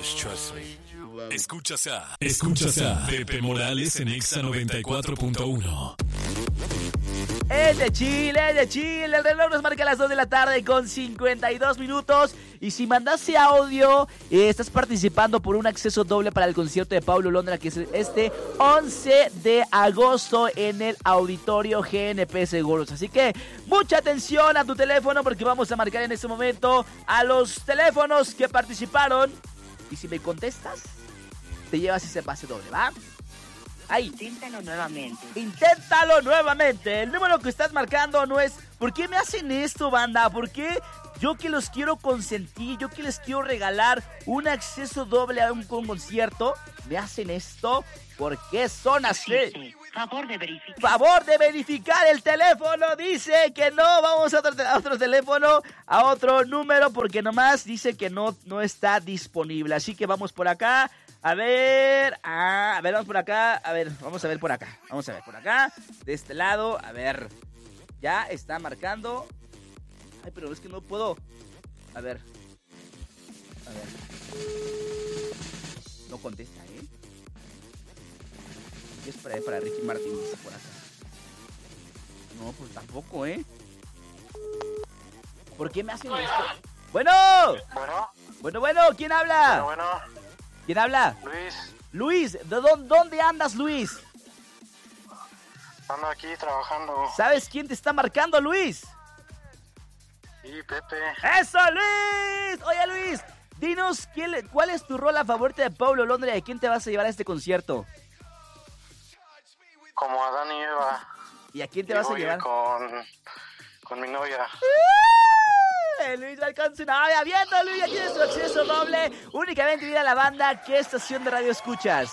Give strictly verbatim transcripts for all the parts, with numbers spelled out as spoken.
Just trust me. Escuchas a, escuchas a Pepe Morales en Exa noventa y cuatro punto uno. Es de Chile, es de Chile. El reloj nos marca las dos de la tarde con cincuenta y dos minutos. Y si mandaste audio, eh, estás participando por un acceso doble para el concierto de Paulo Londra, que es este once de agosto en el Auditorio G N P Seguros. Así que mucha atención a tu teléfono, porque vamos a marcar en este momento a los teléfonos que participaron. Y si me contestas, te llevas ese pase doble, ¿va? Ahí. Inténtalo nuevamente. Inténtalo nuevamente. El número que estás marcando no es... ¿Por qué me hacen esto, banda? ¿Por qué yo que los quiero consentir, yo que les quiero regalar un acceso doble a un concierto, me hacen esto? ¿Por qué son así? Sí, sí. Favor de verificar. Favor de verificar el teléfono. Dice que no. Vamos a otro, te- a otro teléfono, a otro número, porque nomás dice que no, no está disponible. Así que vamos por acá. A ver, ah, a ver, vamos por acá. A ver, vamos a ver por acá. Vamos a ver por acá. De este lado, a ver. Ya está marcando. Ay, pero es que no puedo. A ver. A ver. No contesta, ¿eh? Y es para, para Ricky Martin, dice por acá. No, pues tampoco, ¿eh? ¿Por qué me hacen esto? Bueno. Bueno, Bueno, bueno, ¿quién habla? bueno, bueno, ¿Quién habla? Luis, Luis, ¿de dónde, dónde andas, Luis? ando aquí trabajando. ¿Sabes quién te está marcando, Luis? Sí, Pepe. ¡Eso, Luis! Oye, Luis, dinos, ¿quién le- ¿cuál es tu rola favorita de Paulo Londra y a quién te vas a llevar a este concierto? Como Adán y Eva. ¿Y a quién te Y vas a voy llevar? con, con mi novia. ¡Eh! Luis va con su novia. Viendo, Luis, ya tienes tu acceso doble. Únicamente ir a la banda. ¿Qué estación de radio escuchas?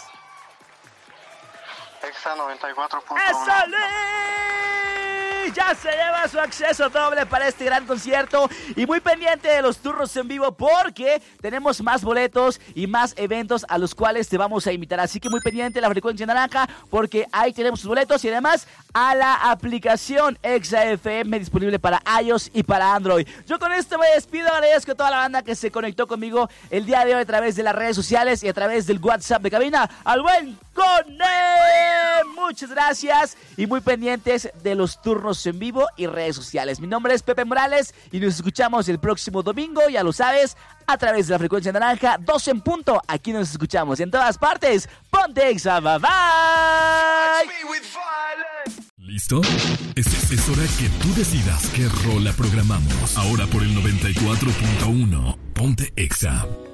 Exa noventa y cuatro punto uno. ¡Eso, Luis! Ya se lleva su acceso doble para este gran concierto. Y muy pendiente de los turnos en vivo, porque tenemos más boletos y más eventos a los cuales te vamos a invitar. Así que muy pendiente de la frecuencia naranja, porque ahí tenemos sus boletos. Y además a la aplicación Exa F M disponible para iOS y para Android. Yo con esto me despido. Agradezco a toda la banda que se conectó conmigo el día de hoy a través de las redes sociales y a través del WhatsApp de cabina. Al buen Cone, muchas gracias. Y muy pendientes de los turnos en vivo y redes sociales. Mi nombre es Pepe Morales y nos escuchamos el próximo domingo, ya lo sabes, a través de la frecuencia naranja, doce en punto. Aquí nos escuchamos en todas partes. Ponte Exa, bye bye. ¿Listo? Es, es, es hora que tú decidas qué rola programamos. Ahora por el noventa y cuatro punto uno. Ponte Exa.